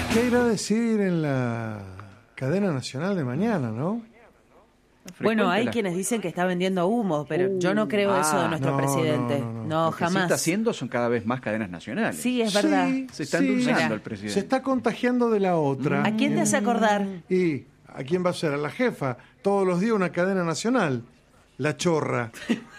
¿Qué irá a decir en la cadena nacional de mañana, no? Bueno, hay quienes dicen que está vendiendo humo, pero yo no creo eso de nuestro presidente. No, Lo que jamás. se está haciendo son cada vez más cadenas nacionales. Sí, es verdad. Se está endulzando Mira, el presidente. Se está contagiando de la otra. ¿A quién te hace acordar? ¿Y a quién va a ser? A la jefa. Todos los días una cadena nacional. La chorra.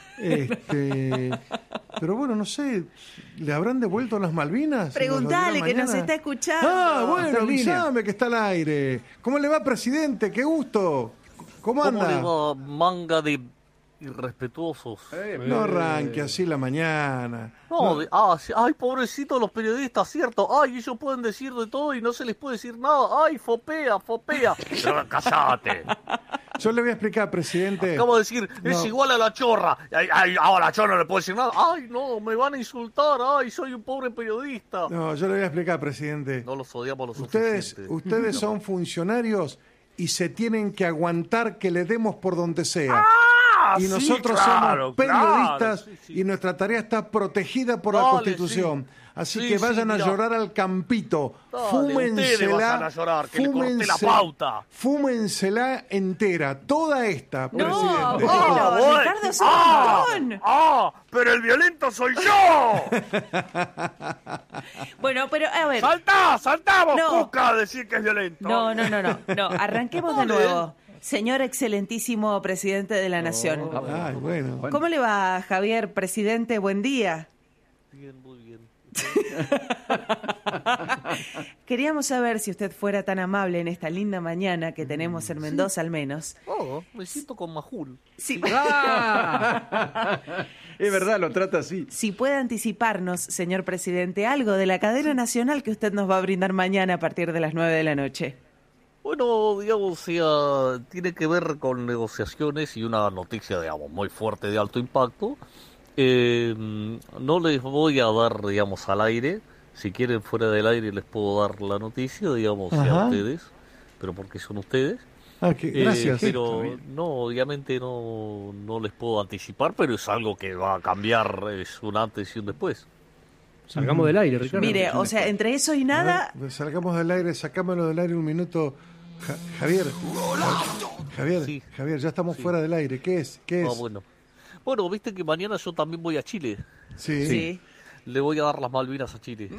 Pero bueno, no sé, ¿le habrán devuelto las Malvinas? Preguntale que nos está escuchando. Bueno, avísame que está al aire. ¿Cómo le va, presidente? ¡Qué gusto! ¿Cómo anda? ¿Cómo le va, manga de irrespetuosos? No arranque así la mañana. Ay, pobrecitos los periodistas, cierto. Ay, ellos pueden decir de todo y no se les puede decir nada. Ay, fopea. Pero cállate. Yo le voy a explicar, presidente. Acabo de decir, es igual a la chorra. Ay, ahora a la chorra no le puedo decir nada. Ay, no, me van a insultar. Ay, soy un pobre periodista. No, yo le voy a explicar, presidente. No los odiamos los Ustedes son funcionarios y se tienen que aguantar que le demos por donde sea. Y nosotros somos periodistas y nuestra tarea está protegida por la Constitución. Así que vayan a llorar al campito. Fúmensela. Van a llorar, que le corté la pauta. Fúmensela entera, toda esta, presidente. No, Ricardo es un montón. Pero el violento soy yo. Bueno, pero a ver. Saltamos, Cuca, a decir que es violento. No, arranquemos de nuevo. Señor excelentísimo presidente de la Nación. Ay, bueno. ¿Cómo le va, Javier, presidente? Buen día. Bien, muy bien. Queríamos saber si usted fuera tan amable en esta linda mañana que tenemos en Mendoza, al menos. Me siento con Majul. Sí. Es verdad, lo trata así. Si puede anticiparnos, señor presidente, algo de la cadena nacional que usted nos va a brindar mañana a partir de las 9 de la noche. Bueno, digamos, tiene que ver con negociaciones y una noticia, digamos, muy fuerte de alto impacto. No les voy a dar, digamos, al aire. Si quieren fuera del aire les puedo dar la noticia, digamos, a ustedes, pero porque son ustedes. Gracias. Pero no, obviamente no les puedo anticipar, pero es algo que va a cambiar, es un antes y un después. Salgamos del aire, Ricardo. Mire, o sea, entre eso y nada... Salgamos del aire, sacámoslo del aire un minuto. Javier, Sí. Javier, ya estamos fuera del aire. ¿Qué es? Bueno, viste que mañana yo también voy a Chile. Sí. Le voy a dar las Malvinas a Chile.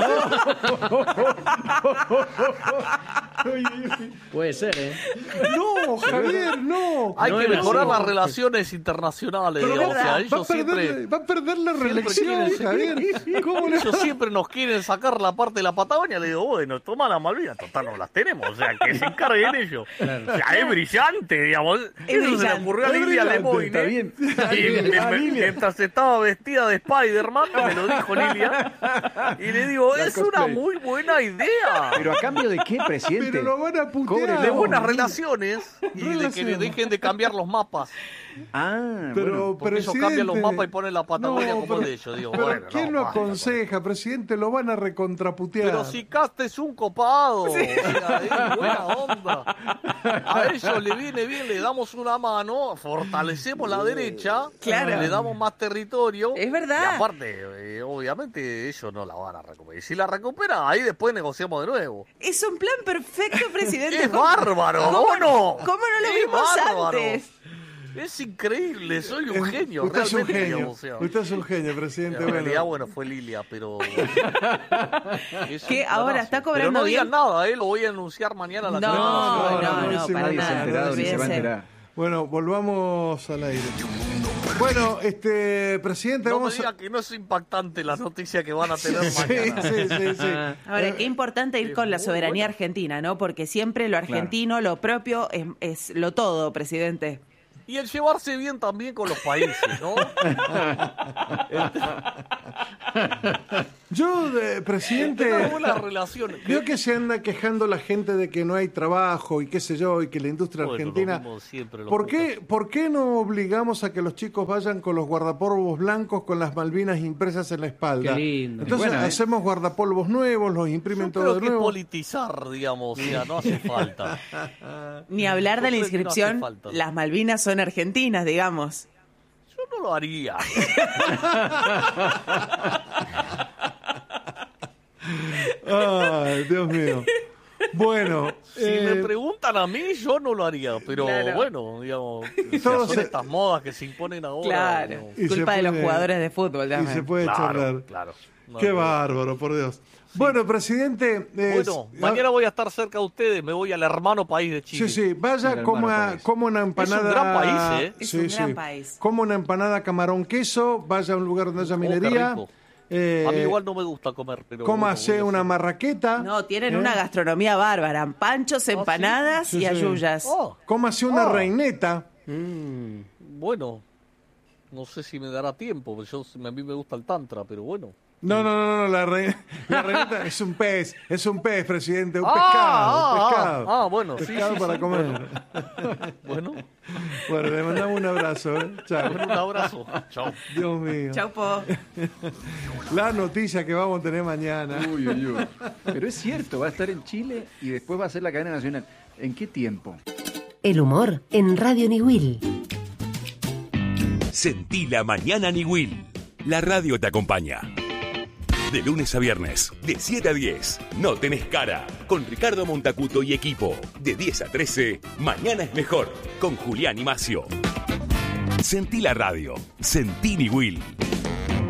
Puede ser, ¿eh? No, Javier, no. Hay que mejorar no. las relaciones internacionales, digamos. O sea, Va a perder la reelección, Javier. ¿Cómo le ellos siempre nos quieren sacar la parte de la Patagonia. Le digo, bueno, toma las Malvinas, total no las tenemos. O sea, que se encarguen ellos. Claro. O sea, es brillante, digamos. Eso se le ocurrió a Lilia Lemoyne. Está bien. Y mientras estaba vestida de Spider-Man, me lo dijo Lilia. Y le digo, es una muy buena idea. ¿Pero a cambio de qué, presidente? Pero lo van a putear. De buenas relaciones y de que dejen de cambiar los mapas. Pero porque ellos cambian los mapas y ponen la Patagonia como de ellos. Digo, pero bueno, ¿quién lo aconseja, presidente? Lo van a recontraputear. Pero si Casta es un copado, o sea, buena onda. A ellos le viene bien, le damos una mano, fortalecemos la derecha, le damos más territorio. Es verdad. Y aparte, obviamente, ellos no la van a recuperar. Y si la recuperan, ahí después negociamos de nuevo. Es un plan perfecto, presidente. ¡Es bárbaro! ¿Cómo no lo vimos antes? Es increíble, soy un genio. Usted es un realmente, genio. digamos, o sea. Usted es un genio, presidente. En realidad, bueno, fue Lilia, pero... ¿Qué? Ahora está cobrando pero no bien. digan nada, lo voy a anunciar mañana a la No, para para nadie se ha nada. enterado ni se va a olvídese. enterar. Bueno, volvamos al aire. Bueno, presidente, No vamos me diga que no es impactante la noticia que van a tener mañana. Sí. Ahora, qué importante ir con la soberanía argentina, ¿no? Porque siempre lo argentino, lo propio, es lo todo, presidente. Y el llevarse bien también con los países, ¿no? Yo, presidente, Tener buenas relaciones. veo que se anda quejando la gente de que no hay trabajo y qué sé yo, y que la industria Bueno, argentina... lo mismo siempre, ¿Por qué no obligamos a que los chicos vayan con los guardapolvos blancos con las Malvinas impresas en la espalda? Qué lindo. Entonces Buena, hacemos guardapolvos nuevos, los imprimen Yo todo creo de que nuevo. politizar, digamos, o sea, no hace falta. Ni hablar de la Yo creo que no inscripción, hace falta. las Malvinas son argentinas, digamos. Yo no lo haría. Ay, Dios mío. Bueno, si me preguntan a mí, yo no lo haría, pero bueno, digamos, son estas modas que se imponen ahora. Claro, culpa de los jugadores de fútbol también. Y se puede charlar. Claro. No, qué bárbaro, por Dios. Sí. Bueno, presidente... bueno, mañana voy a estar cerca de ustedes, me voy al hermano país de Chile. Sí, vaya, como una empanada... Es un gran país, ¿eh? Es un gran país. Como una empanada camarón queso, vaya a un lugar donde haya minería... a mí igual no me gusta comer, pero... Cómase una marraqueta. No, tienen una gastronomía bárbara. Panchos, empanadas ¿sí? y ayuyas. Cómase una reineta. Bueno, no sé si me dará tiempo, a mí me gusta el tantra, pero bueno. No, la reineta es un pez, presidente, un pescado. Bueno, pescado para comer. Bueno, le mandamos un abrazo, Chao. Un abrazo. Chao. Dios mío. Chau, po. La noticia que vamos a tener mañana. Uy. Pero es cierto, va a estar en Chile y después va a ser la cadena nacional. ¿En qué tiempo? El humor en Radio Niwil. Sentí la mañana Niwil. La radio te acompaña. De lunes a viernes, de 7 a 10, No Tenés Cara, con Ricardo Montacuto y equipo. De 10 a 13, Mañana es Mejor, con Julián y Macio. Sentí la radio, sentí Niwil.